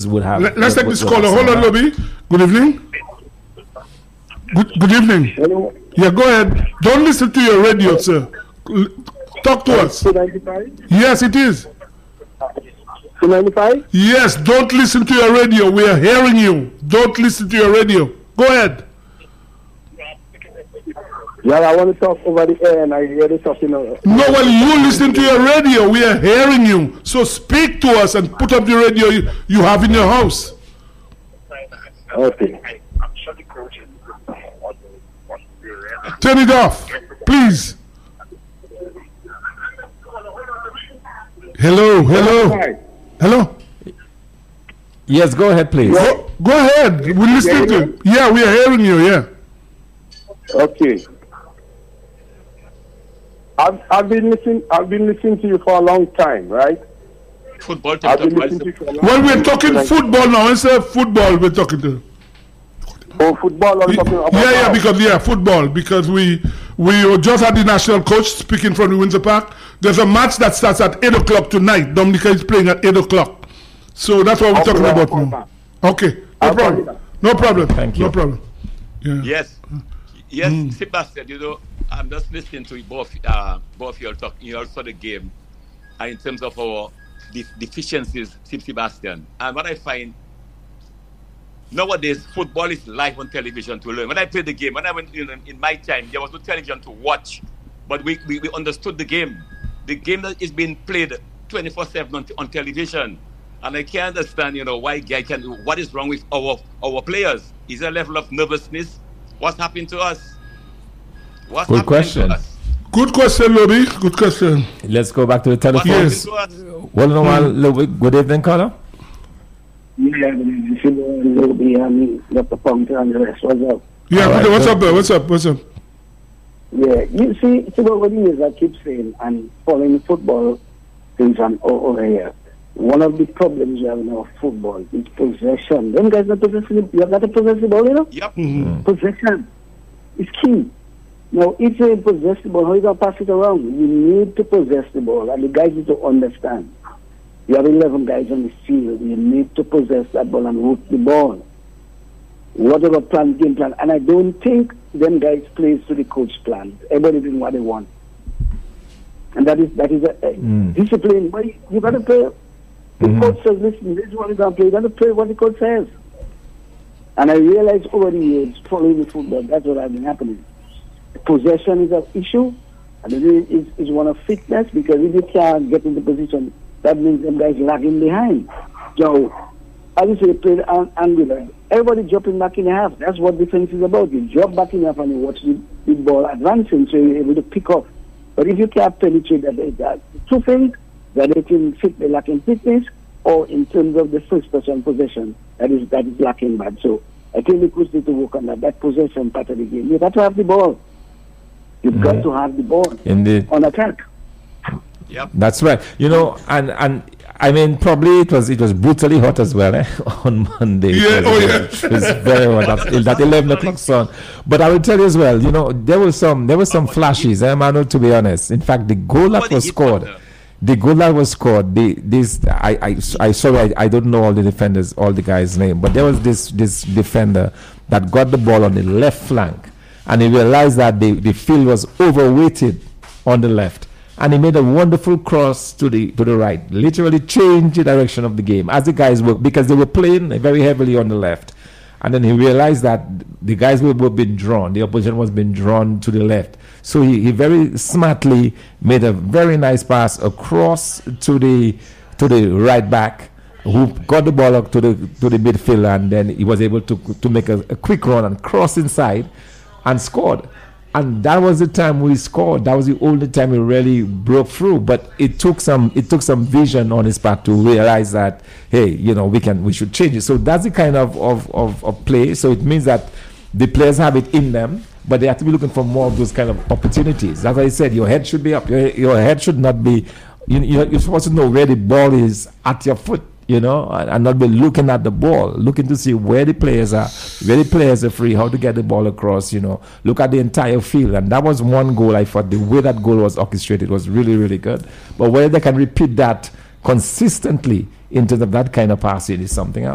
would have. Let's take this caller. Hold on, Lobby. Good evening. Good evening. Hello. Yeah, go ahead. Don't listen to your radio, sir. Talk to us. 295? Yes, it is. 295? Yes, don't listen to your radio. We are hearing you. Don't listen to your radio. Go ahead. Yeah, I want to talk over the air and I hear the talking. No, well, you listen to your radio. We are hearing you. So speak to us and put up the radio you have in your house. Okay. Turn it off, please. Hello. Yes, go ahead, please. Go ahead. We're listening to you. Yeah, we are hearing you, yeah. Okay. I've been listening to you for a long time, right? Football. I've been listening to you for a long Well, time. we're talking football now. Instead of football, we're talking to. Oh, football. I'm talking about. Yeah, football. Because we just had the national coach speaking from the Windsor Park. There's a match that starts at 8:00 tonight. Dominica is playing at 8:00. So that's what we're talking about now. Okay, no problem. Thank you. No problem. Yeah. Yes, Sebastian, I'm just listening to both you all talk. You all saw the game, and in terms of our deficiencies, Sebastian. And what I find nowadays, football is live on television to learn. When I played the game, when I went in my time, there was no television to watch, but we understood the game. The game that is being played 24/7 on television, and I can't understand, why what is wrong with our players? Is there a level of nervousness? What's happening to us? Good question. Good question, Lobby. Good question. Let's go back to the telephone. Yes. Hold on a while. Good evening, caller. Yeah, Dr. Pumpkin and the rest. What's up? Yeah, right, what's up, there? What's up? Yeah, you see, over the years I keep saying and following football things over here. One of the problems we have in our football is possession. Them guys not possessing. You have got to possess the ball, Yep. Mm-hmm. Possession is key. Now, if you possess the ball, how you going to pass it around? You need to possess the ball, and the guys need to understand. You have 11 guys on the field. You need to possess that ball and root the ball. Whatever game plan. And I don't think them guys plays to the coach plan. Everybody doing what they want. And that is a discipline. But you got to play. The coach says, listen, this is what you're going to play. You got to play what the coach says. And I realized over the years, following the football, that's what has been happening. Possession is an issue. And it is one of fitness, because if you can't get into position, that means them guys lagging behind. So, obviously, they played angular. Everybody jumping back in the half. That's what defense is about. You jump back in the half and you watch the ball advancing, so you're able to pick up. But if you can't penetrate that two things, that they can fit the lacking fitness, or in terms of the first person possession, that is lacking bad. So, I think the coach need to work on that possession part of the game. You got to have the ball. You've got to have the ball on attack. Yep. That's right. And I mean, probably it was brutally hot as well on Monday. Yeah, It was very hot. That 11:00 sun. But I will tell you as well. There were some flashes. Manu, to be honest. In fact, the goal that was scored. I don't know all the defenders, all the guys' name, but there was this defender that got the ball on the left flank, and he realized that the field was overweighted on the left. And he made a wonderful cross to the right, literally changed the direction of the game as the guys were, because they were playing very heavily on the left. And then he realized that the guys were being drawn, the opposition was being drawn to the left. So he very smartly made a very nice pass across to the right back, who got the ball up to the midfielder, and then he was able to make a quick run and cross inside and scored. And that was the time we scored. That was the only time we really broke through. But it took some vision on his part to realize that, hey, we should change it. So that's the kind of play. So it means that the players have it in them, but they have to be looking for more of those kind of opportunities. As I said, your head should be up. Your head should not be. You're supposed to know where the ball is at your foot. And not be looking at the ball, looking to see where the players are free, how to get the ball across, look at the entire field. And that was one goal. I thought the way that goal was orchestrated was really, really good. But whether they can repeat that consistently in terms of that kind of passing is something else.